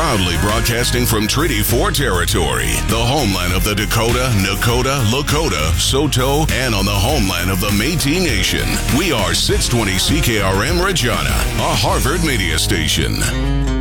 Proudly broadcasting from Treaty 4 territory, the homeland of the Dakota, Nakota, Lakota, Saulteaux, and on the homeland of the Métis Nation. We are 620 CKRM Regina, a Harvard media station.